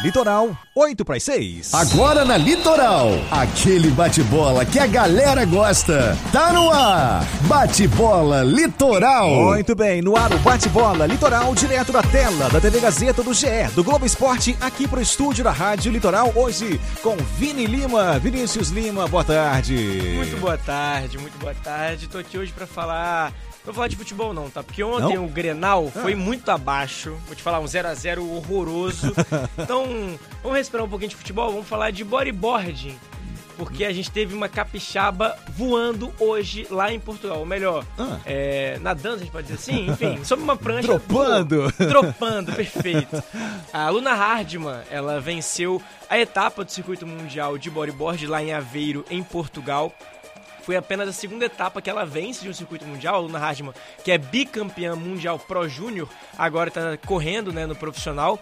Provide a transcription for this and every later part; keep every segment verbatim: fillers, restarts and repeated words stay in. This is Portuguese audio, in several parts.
Litoral, oito para as seis. Agora na Litoral, aquele bate-bola que a galera gosta. Tá no ar, Bate-Bola Litoral. Muito bem, no ar o Bate-Bola Litoral, direto da tela da T V Gazeta, do G E, do Globo Esporte, aqui pro estúdio da Rádio Litoral, hoje com Vini Lima, Vinícius Lima, boa tarde. Muito boa tarde, muito boa tarde. Tô aqui hoje pra falar... Não vou falar de futebol não, tá? Porque ontem não? o Grenal ah. foi muito abaixo. Vou te falar, um zero a zero horroroso. Então, vamos respirar um pouquinho de futebol, vamos falar de bodyboarding. Porque a gente teve uma capixaba voando hoje lá em Portugal. Ou melhor, ah. é, nadando, a gente pode dizer assim? Enfim, sobre uma prancha. Dropando! Dropando, perfeito. A Luna Hardman, ela venceu a etapa do Circuito Mundial de Bodyboard lá em Aveiro, em Portugal. Foi apenas a segunda etapa que ela vence de um circuito mundial. A Luna Hardman, que é bicampeã mundial Pro Júnior, agora está correndo, né, no profissional.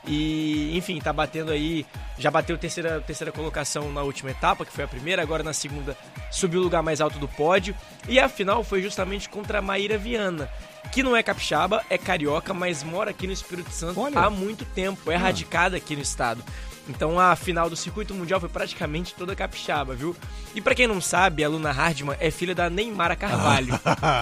E, enfim, tá batendo aí, já bateu terceira, terceira colocação na última etapa, que foi a primeira, agora na segunda subiu o lugar mais alto do pódio. E a final foi justamente contra a Maíra Viana, que não é capixaba, é carioca, mas mora aqui no Espírito Santo Olha. há muito tempo, é ah. radicada aqui no estado. Então a final do circuito mundial foi praticamente toda capixaba, viu? E pra quem não sabe, a Luna Hardman é filha da Neymara Carvalho.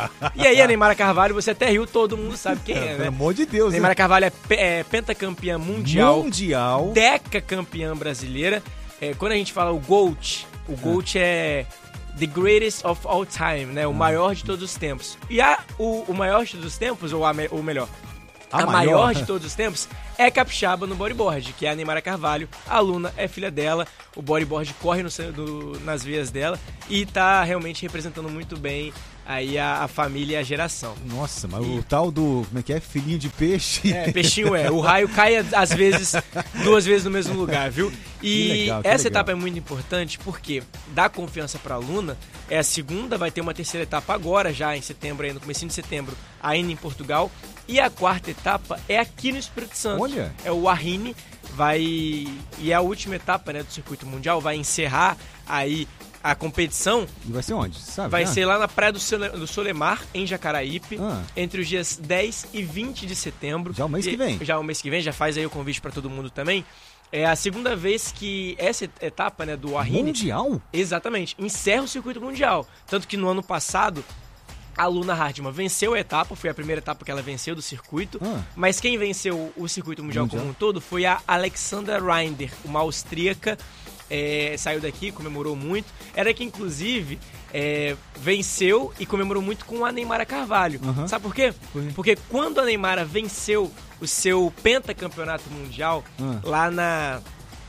E aí a Neymara Carvalho, você até riu, todo mundo sabe quem é, né? Pelo amor de Deus, Neymara hein? Carvalho é, pe- é pentacampeã mundial. Mundial. Decacampeã brasileira. É, quando a gente fala o GOAT, o GOAT ah. é the greatest of all time, né? O ah. maior de todos os tempos. E a, o, o maior de todos os tempos, ou, a, ou melhor... A, a maior. maior de todos os tempos é capixaba no bodyboard, que é a Neymara Carvalho. A Luna é filha dela, o bodyboard corre no, do, nas veias dela e tá realmente representando muito bem aí a, a família e a geração. Nossa, mas e... o tal do, como é que é? Filhinho de peixe. É, peixinho é. O raio cai às vezes, duas vezes no mesmo lugar, viu? E que legal, que essa legal. etapa é muito importante porque dá confiança pra Luna. É a segunda, vai ter uma terceira etapa agora, já em setembro, aí no comecinho de setembro, ainda em Portugal. E a quarta etapa é aqui no Espírito Santo. Olha. É o Warrine, vai... E é a última etapa, né, do circuito mundial, vai encerrar aí a competição. E vai ser onde? Sabe? Vai ah. ser lá na Praia do, Sole... do Solemar, em Jacaraípe, ah. entre os dias dez e vinte de setembro. Já o mês e... que vem. Já o mês que vem, já faz aí o convite pra todo mundo também. É a segunda vez que essa etapa, né, do Warrine... Mundial? Exatamente, encerra o circuito mundial. Tanto que no ano passado... A Luna Hardman venceu a etapa, foi a primeira etapa que ela venceu do circuito, ah. mas quem venceu o circuito mundial, mundial como um todo foi a Alexandra Reinder, uma austríaca, é, saiu daqui, comemorou muito, era que inclusive é, venceu e comemorou muito com a Neymara Carvalho. Uhum. Sabe por quê? Por quê? Porque quando a Neymara venceu o seu pentacampeonato mundial, ah. lá na...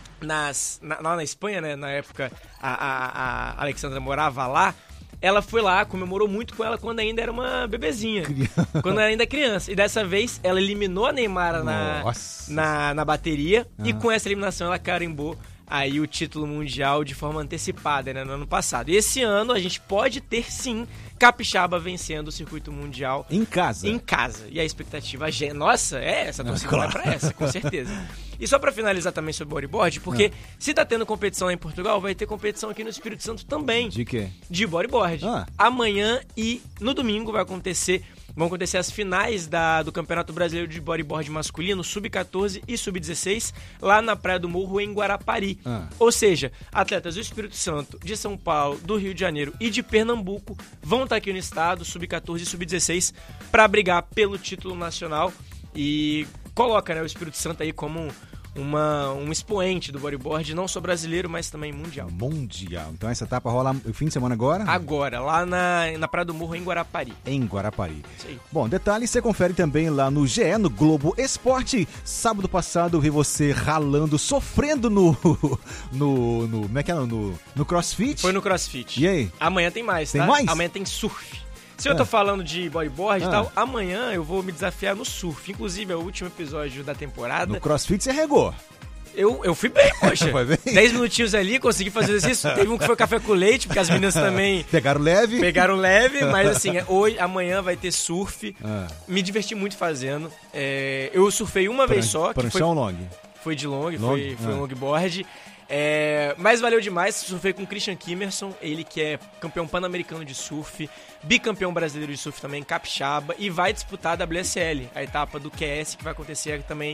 Nas, na, lá na Espanha, né, na época a, a, a Alexandra morava lá, ela foi lá, comemorou muito com ela quando ainda era uma bebezinha. Criança. Quando ela ainda é criança. E dessa vez, ela eliminou a Neymara na, na, na bateria. Ah. E com essa eliminação, ela carimbou aí o título mundial de forma antecipada, né, no ano passado. E esse ano, a gente pode ter, sim, capixaba vencendo o circuito mundial. Em casa. Em casa. E a expectativa... Nossa, é essa, a torcida vai pra essa, com certeza. E só pra finalizar também sobre bodyboard, porque ah. se tá tendo competição lá em Portugal, vai ter competição aqui no Espírito Santo também. De quê? De bodyboard. Ah. Amanhã e no domingo vai acontecer, vão acontecer as finais da, do Campeonato Brasileiro de Bodyboard Masculino, sub catorze e sub dezesseis, lá na Praia do Morro, em Guarapari. Ah. Ou seja, atletas do Espírito Santo, de São Paulo, do Rio de Janeiro e de Pernambuco vão estar aqui no estado, sub catorze e sub dezesseis, pra brigar pelo título nacional e coloca, né, o Espírito Santo aí como uma, um expoente do bodyboard, não só brasileiro, mas também mundial. Mundial. Então essa etapa rola o fim de semana agora? Agora, lá na, na Praia do Morro, em Guarapari. Em Guarapari. Isso aí. Bom, detalhe, você confere também lá no G E, no Globo Esporte. Sábado passado eu vi você ralando, sofrendo no... no, no como é que é? No, no CrossFit. Foi no CrossFit. E aí? Amanhã tem mais, tem tá? mais? Amanhã tem surf. Se eu tô falando de bodyboard e ah. tal, amanhã eu vou me desafiar no surf. Inclusive, é o último episódio da temporada. No CrossFit você regou. Eu, eu fui bem, poxa. Foi bem. Dez minutinhos ali, consegui fazer exercício. Teve um que foi café com leite, porque as meninas também... Pegaram leve. Pegaram leve, mas assim, hoje, amanhã vai ter surf. Ah. Me diverti muito fazendo. É, eu surfei uma Pran- vez só. Pranchão long? Foi de long, long? foi, foi ah. um longboard. É, mas valeu demais, surfei com o Christian Kimerson, ele que é campeão pan-americano de surf, bicampeão brasileiro de surf também, capixaba, e vai disputar a W S L, a etapa do Q S, que vai acontecer também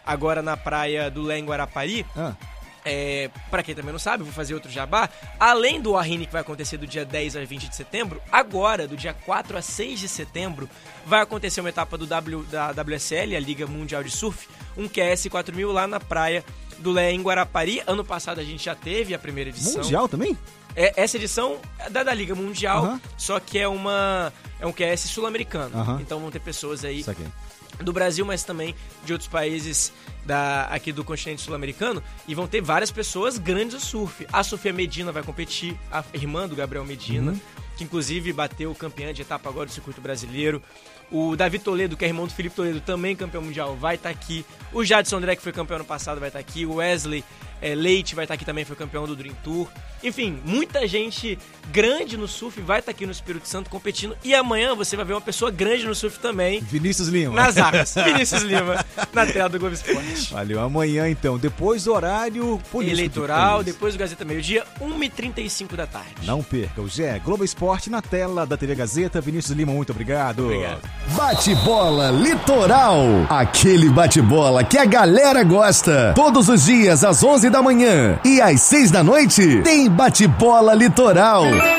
agora na praia do Lé, em Guarapari. Ah. É, pra quem também não sabe, vou fazer outro jabá. Além do Wahine, que vai acontecer do dia dez a vinte de setembro, agora, do dia quatro a seis de setembro, vai acontecer uma etapa do w, da W S L, a Liga Mundial de Surf, um Q S quatro mil lá na praia do Lé, em Guarapari. Ano passado a gente já teve a primeira edição. Mundial também? É, essa edição é da, da Liga Mundial, uh-huh. só que é, uma, é um Q S sul-americano. Uh-huh. Então vão ter pessoas aí Isso aqui. do Brasil, mas também de outros países da, aqui do continente sul-americano, e vão ter várias pessoas grandes do surf. A Sofia Medina vai competir, a irmã do Gabriel Medina, uhum. que inclusive bateu o campeão de etapa agora do circuito brasileiro. O Davi Toledo, que é irmão do Felipe Toledo, também campeão mundial, vai estar aqui. O Jadson André, que foi campeão ano passado, vai estar aqui. O Wesley é, Leite vai estar aqui também, foi campeão do Dream Tour. Enfim, muita gente grande no surf vai estar aqui no Espírito Santo competindo. E amanhã você vai ver uma pessoa grande no surf também. Vinícius Lima. Nas águas. Vinícius Lima, na tela do Globo Esporte. Valeu. Amanhã, então, depois do horário político eleitoral, depois do Gazeta Meio-Dia, uma e trinta e cinco da tarde. Não perca. O Gé, Globo Esporte na tela da T V Gazeta. Vinícius Lima, muito obrigado. Obrigado. Bate-bola Litoral. Aquele bate-bola que a galera gosta. Todos os dias às onze da manhã e às seis da noite tem Bate-bola Litoral.